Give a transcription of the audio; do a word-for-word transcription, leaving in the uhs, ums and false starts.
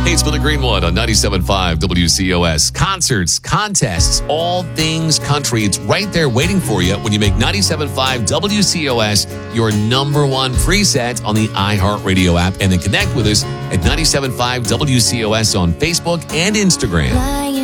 Hey, it's Billy Greenwood on ninety-seven point five W C O S. Concerts, contests, all things country. It's right there waiting for you when you make ninety-seven point five W C O S your number one preset on the iHeartRadio app. And then connect with us at ninety-seven point five W C O S on Facebook and Instagram.